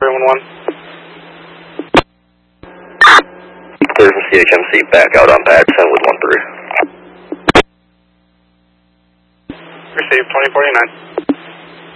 311. Clear from CHMC, back out on Patterson with 13. Received 2049.